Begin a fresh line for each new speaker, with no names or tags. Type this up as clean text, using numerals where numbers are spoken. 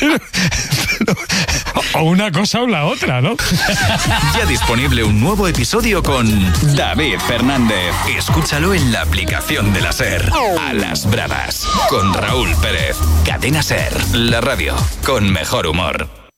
O una cosa o la otra, ¿no?
Ya disponible un nuevo episodio con David Fernández. Escúchalo en la aplicación de la SER. A las Bravas, con Raúl Pérez. Cadena SER, la radio con mejor humor.